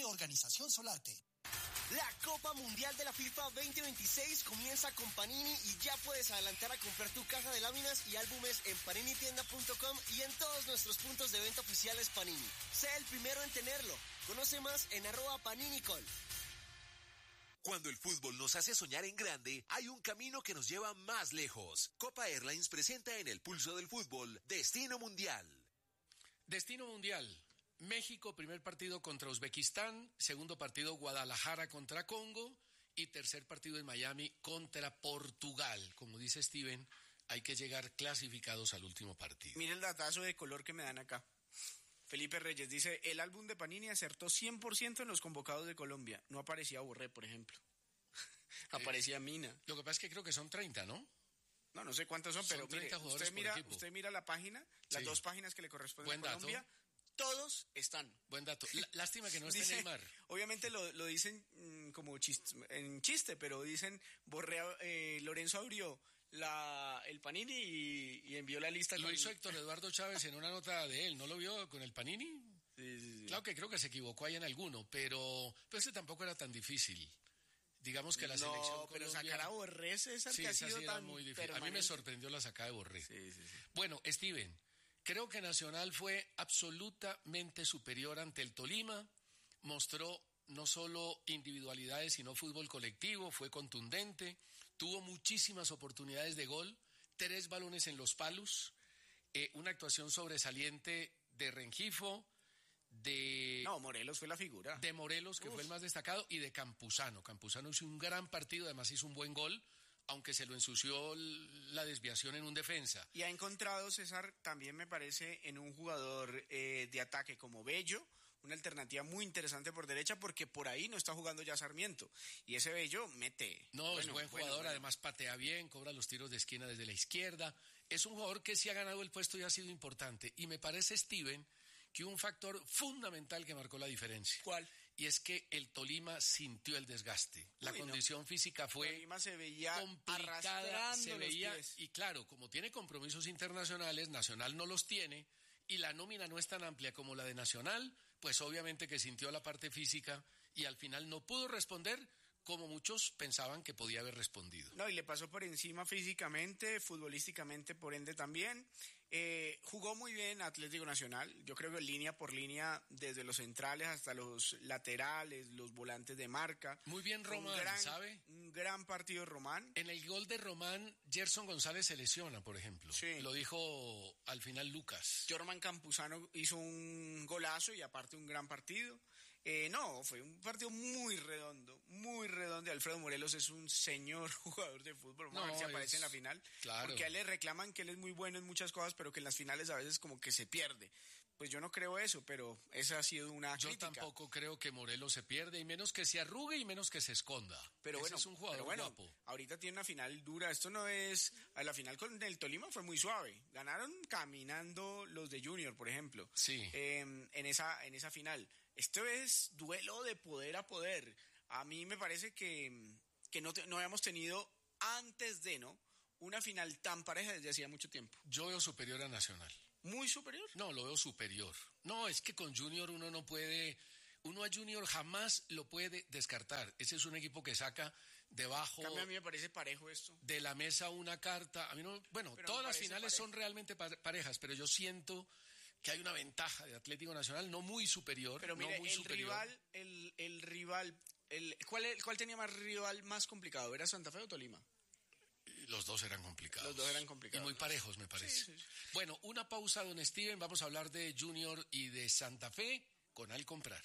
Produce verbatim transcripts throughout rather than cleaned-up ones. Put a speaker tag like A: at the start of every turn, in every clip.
A: Organización Solarte.
B: La Copa Mundial de la FIFA veinte veintiséis comienza con Panini y ya puedes adelantar a comprar tu caja de láminas y álbumes en panini tienda punto com y en todos nuestros puntos de venta oficiales Panini. Sé el primero en tenerlo. Conoce más en arroba paninicol.
C: Cuando el fútbol nos hace soñar en grande, hay un camino que nos lleva más lejos. Copa Airlines presenta en el pulso del fútbol Destino Mundial.
D: Destino Mundial. México, primer partido contra Uzbekistán, segundo partido Guadalajara contra Congo y tercer partido en Miami contra Portugal. Como dice Steven, hay que llegar clasificados al último partido.
E: Mira el datazo de color que me dan acá. Felipe Reyes dice, el álbum de Panini acertó cien por ciento en los convocados de Colombia. No aparecía Borré, por ejemplo. Aparecía Mina.
D: Lo que pasa es que creo que son treinta, ¿no?
E: No, no sé cuántos son,
D: son
E: pero mire, usted mira, usted mira la página, las sí. dos páginas que le corresponden a Colombia.
D: Dato.
E: Todos están.
D: Buen dato. Lástima que no esté Neymar.
E: Obviamente lo, lo dicen mmm, como chiste, en chiste, pero dicen, Borré, eh, Lorenzo abrió la, el Panini y, y envió la lista.
D: Lo
E: con...
D: hizo Héctor Eduardo Chávez en una nota de él. ¿No lo vio con el Panini?
E: Sí, sí, sí.
D: Claro que creo que se equivocó ahí en alguno, pero, pero ese tampoco era tan difícil. Digamos que la
E: no,
D: selección
E: pero
D: Colombia...
E: sacar a Borré, César,
D: sí,
E: que ha sido
D: sí
E: tan
D: muy difícil.
E: permanente.
D: A mí me sorprendió la sacada de Borré.
E: Sí, sí, sí.
D: Bueno, Steven... Creo que Nacional fue absolutamente superior ante el Tolima, mostró no solo individualidades, sino fútbol colectivo, fue contundente, tuvo muchísimas oportunidades de gol, tres balones en los palos, eh, una actuación sobresaliente de Rengifo, de...
E: No, Morelos fue la figura.
D: De Morelos, que Uf. fue el más destacado, y de Campuzano. Campuzano hizo un gran partido, además hizo un buen gol, aunque se lo ensució la desviación en un defensa.
E: Y ha encontrado, César, también me parece, en un jugador eh, de ataque como Bello, una alternativa muy interesante por derecha, porque por ahí no está jugando ya Sarmiento. Y ese Bello mete.
D: No, bueno, es buen jugador, bueno, bueno. Además patea bien, cobra los tiros de esquina desde la izquierda. Es un jugador que sí ha ganado el puesto y ha sido importante. Y me parece, Steven, que un factor fundamental que marcó la diferencia.
E: ¿Cuál?
D: Y es que el Tolima sintió el desgaste. La Uy, condición no. física fue
E: Tolima se veía
D: complicada, se veía,
E: pies.
D: Y claro, como tiene compromisos internacionales, Nacional no los tiene, y la nómina no es tan amplia como la de Nacional, pues obviamente que sintió la parte física y al final no pudo responder como muchos pensaban que podía haber respondido.
E: No, y le pasó por encima físicamente, futbolísticamente por ende también. Eh, jugó muy bien Atlético Nacional, yo creo que línea por línea, desde los centrales hasta los laterales, los volantes de marca.
D: Muy bien Román,
E: gran,
D: ¿sabe?
E: Un gran partido Román.
D: En el gol de Román, Gerson González se lesiona, por ejemplo.
E: Sí.
D: Lo dijo al final Lucas.
E: Jorman Campuzano hizo un golazo y aparte un gran partido. Eh, no, fue un partido muy redondo, muy redondo. Alfredo Morelos es un señor jugador de fútbol. Vamos no, a ver si aparece es... en la final.
D: Claro.
E: Porque a él le reclaman que él es muy bueno en muchas cosas, pero que en las finales a veces como que se pierde. Pues yo no creo eso, pero esa ha sido una
D: yo
E: crítica.
D: Yo tampoco creo que Morelos se pierde, y menos que se arrugue y menos que se esconda.
E: Pero
D: Ese
E: bueno,
D: es un jugador
E: pero bueno,
D: guapo.
E: Ahorita tiene una final dura. Esto no es... A la final con el Tolima fue muy suave. Ganaron caminando los de Junior, por ejemplo.
D: Sí.
E: Eh, en esa, en esa final. Esto es duelo de poder a poder. A mí me parece que, que no, te, no habíamos tenido antes de, ¿no? Una final tan pareja desde hacía mucho tiempo.
D: Yo veo superior a Nacional.
E: ¿Muy superior?
D: No, lo veo superior. No, es que con Junior uno no puede... Uno a Junior jamás lo puede descartar. Ese es un equipo que saca debajo...
E: A mí, a mí me parece parejo esto.
D: De la mesa una carta. A mí no... Bueno, pero todas las finales parejo. Son realmente parejas, pero yo siento... que hay una ventaja de Atlético Nacional, no muy superior,
E: pero mire,
D: no muy
E: el
D: superior.
E: rival, el, el rival, el, ¿cuál, ¿cuál tenía más rival más complicado? ¿Era Santa Fe o Tolima?
D: Los dos eran complicados.
E: Los dos eran complicados.
D: Y muy parejos, me parece.
E: Sí, sí, sí.
D: Bueno, una pausa, don Steven, vamos a hablar de Junior y de Santa Fe con Al Comprar.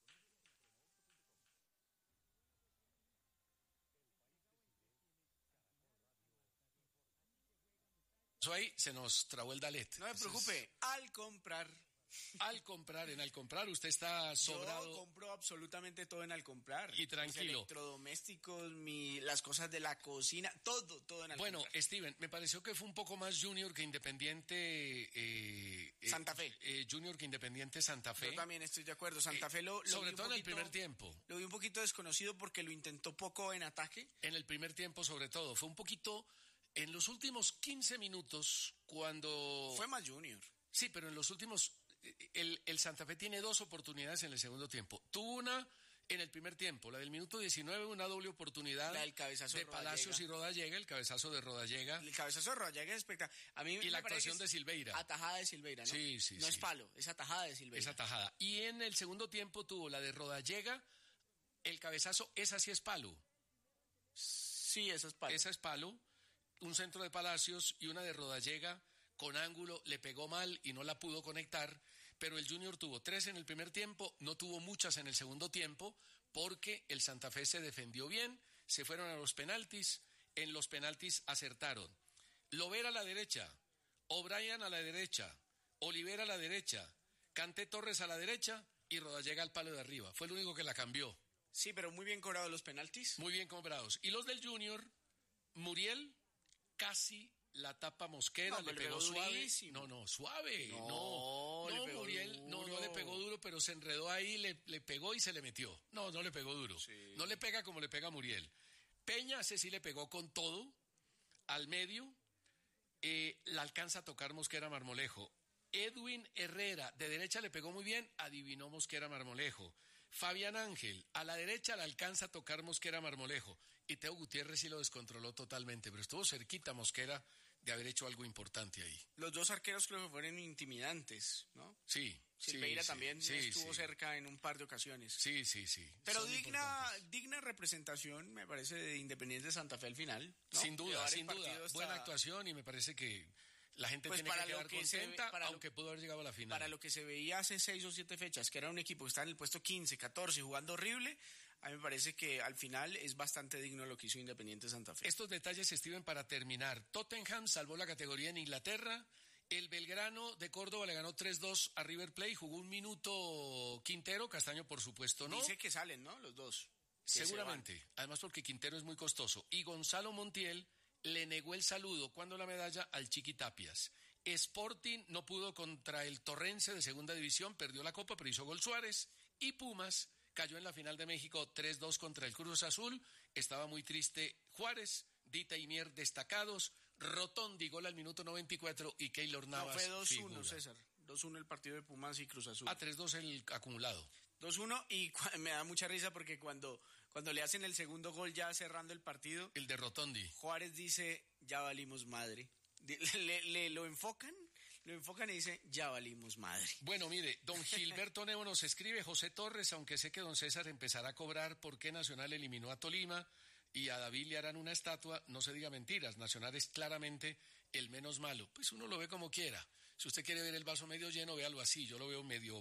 D: Eso ahí se nos trabó el dalet.
E: No me preocupe, Entonces, al comprar.
D: Al comprar, en Al Comprar, usted está sobrado.
E: Yo compro absolutamente todo en Al Comprar.
D: Y tranquilo.
E: Mis electrodomésticos, mi, las cosas de la cocina, todo, todo en Al
D: bueno,
E: Comprar.
D: Bueno, Steven, me pareció que fue un poco más Junior que Independiente... Eh,
E: Santa Fe.
D: Eh, Junior que Independiente Santa Fe.
E: Yo también estoy de acuerdo. Santa Fe lo, lo
D: Sobre
E: vi
D: todo
E: un poquito,
D: en el primer tiempo.
E: Lo vi un poquito desconocido porque lo intentó poco en ataque.
D: En el primer tiempo, sobre todo. Fue un poquito... En los últimos quince minutos, cuando...
E: Fue más Junior.
D: Sí, pero en los últimos... el, el Santa Fe tiene dos oportunidades en el segundo tiempo. Tuvo una en el primer tiempo, la del minuto diecinueve, una doble oportunidad
E: la del cabezazo
D: de Palacios y Rodallega, el cabezazo de Rodallega.
E: El cabezazo de Rodallega es espectacular. A mí
D: y
E: me
D: la actuación
E: es
D: de Silveira.
E: Atajada de Silveira, ¿no?
D: Sí, sí,
E: No
D: sí.
E: es palo, es atajada de Silveira.
D: Es atajada. Y en el segundo tiempo tuvo la de Rodallega, el cabezazo, esa sí es palo.
E: Sí, esa es palo.
D: Esa es palo, un centro de Palacios y una de Rodallega con ángulo, le pegó mal y no la pudo conectar, pero el Junior tuvo tres en el primer tiempo, no tuvo muchas en el segundo tiempo, porque el Santa Fe se defendió bien, se fueron a los penaltis, en los penaltis acertaron. Lovera a la derecha, O'Brien a la derecha, Olivera a la derecha, Kanté Torres a la derecha y Rodallega al palo de arriba. Fue el único que la cambió.
E: Sí, pero muy bien cobrados los penaltis.
D: Muy bien cobrados. Y los del Junior, Muriel casi la tapa Mosquera,
E: no,
D: le
E: le
D: pegó,
E: pegó
D: suave.
E: durísimo.
D: No, no, suave.
E: No,
D: no,
E: le
D: no
E: pegó
D: Muriel,
E: duro.
D: no, no le pegó duro, pero se enredó ahí, le, le pegó y se le metió. No, no le pegó duro.
E: Sí.
D: No le pega como le pega a Muriel. Peña, ese sí le pegó con todo, al medio, eh, la alcanza a tocar Mosquera Marmolejo. Edwin Herrera, de derecha le pegó muy bien, adivinó Mosquera Marmolejo. Fabián Ángel, a la derecha le alcanza a tocar Mosquera Marmolejo. Y Teo Gutiérrez sí lo descontroló totalmente, pero estuvo cerquita Mosquera de haber hecho algo importante ahí.
E: Los dos arqueros creo que fueron intimidantes, ¿no?
D: Sí.
E: Silveira
D: sí,
E: también
D: sí,
E: estuvo
D: sí.
E: cerca en un par de ocasiones.
D: Sí, sí, sí.
E: Pero
D: Son
E: digna,
D: importantes.
E: digna representación, me parece, de Independiente Santa Fe al final, ¿no?
D: Sin duda,
E: Llevar el
D: sin duda.
E: partido hasta-
D: Buena actuación y me parece que la gente
E: Pues
D: tiene
E: para
D: que
E: lo
D: quedar
E: que se ve-
D: contenta,
E: para lo-
D: aunque pudo haber llegado a la final.
E: Para lo que se veía hace seis o siete fechas, que era un equipo que estaba en el puesto quince, catorce, jugando horrible, a mí me parece que al final es bastante digno lo que hizo Independiente Santa Fe.
D: Estos detalles escriben para terminar. Tottenham salvó la categoría en Inglaterra. El Belgrano de Córdoba le ganó tres dos a River Plate. Jugó un minuto Quintero, Castaño por supuesto no.
E: Dice que salen, ¿no? Los dos. que se
D: Seguramente, además porque Quintero es muy costoso. Y Gonzalo Montiel le negó el saludo cuando la medalla al Chiqui Tapias. Sporting no pudo contra el Torrense de segunda división, perdió la copa, pero hizo gol Suárez. Y Pumas cayó en la final de México tres dos contra el Cruz Azul. Estaba muy triste Juárez, Dita y Mier destacados, Rotondi gol al minuto noventa y cuatro y Keylor
E: van.
D: Navas
E: No, fue dos uno,
D: figura.
E: César. dos uno el partido de Pumas y Cruz Azul.
D: A tres dos el acumulado.
E: dos uno y cu- me da mucha risa porque cuando, cuando le hacen el segundo gol ya cerrando el partido,
D: El de Rotondi.
E: Juárez dice, ya valimos madre. Di- Le, le- lo enfocan, lo enfocan y dice, ya valimos madre.
D: Bueno, mire, don Gilberto Nebo nos escribe, José Torres, aunque sé que don César empezará a cobrar porque Nacional eliminó a Tolima y a David le harán una estatua, no se diga mentiras, Nacional es claramente el menos malo. Pues uno lo ve como quiera. Si usted quiere ver el vaso medio lleno, véalo así, yo lo veo medio...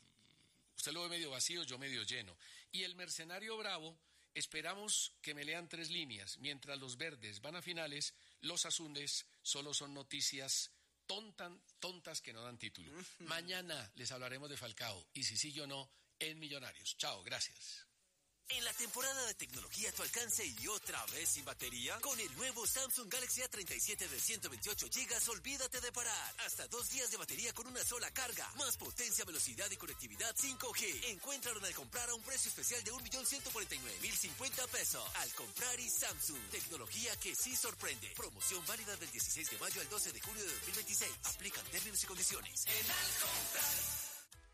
D: Usted lo ve medio vacío, yo medio lleno. Y el Mercenario Bravo, esperamos que me lean tres líneas. Mientras los verdes van a finales, los azules solo son noticias tontan, tontas que no dan título. Mañana les hablaremos de Falcao, y si sí o no, en Millonarios. Chao, gracias.
B: En la temporada de tecnología a tu alcance y otra vez sin batería, con el nuevo Samsung Galaxy A treinta y siete de ciento veintiocho gigas, olvídate de parar. Hasta dos días de batería con una sola carga. Más potencia, velocidad y conectividad cinco G. Encuéntralo al comprar a un precio especial de un millón ciento cuarenta y nueve mil cincuenta pesos. Al comprar y Samsung. Tecnología que sí sorprende. Promoción válida del dieciséis de mayo al doce de junio de dos mil veintiséis. Aplican términos y condiciones. En Al comprar.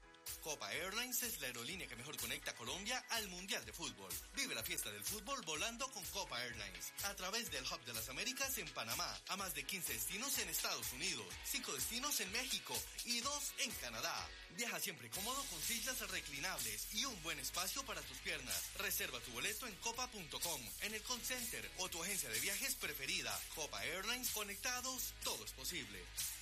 A: Copa Airlines es la aerolínea que mejor conecta a Colombia al Mundial de Fútbol. Vive la fiesta del fútbol volando con Copa Airlines. A través del Hub de las Américas en Panamá, a más de quince destinos en Estados Unidos, cinco destinos en México y dos en Canadá. Viaja siempre cómodo con sillas reclinables y un buen espacio para tus piernas. Reserva tu boleto en copa punto com, en el call center o tu agencia de viajes preferida. Copa Airlines, conectados, todo es posible.